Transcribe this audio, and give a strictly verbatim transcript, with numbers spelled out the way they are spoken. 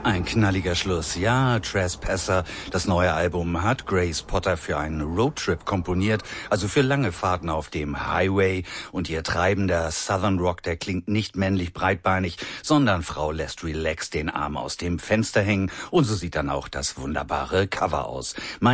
Ein knalliger Schluss. Ja, Trespasser, das neue Album, hat Grace Potter für einen Roadtrip komponiert, also für lange Fahrten auf dem Highway. Und ihr treibender Southern Rock, der klingt nicht männlich breitbeinig, sondern Frau lässt relaxed den Arm aus dem Fenster hängen. Und so sieht dann auch das wunderbare Cover aus. Mein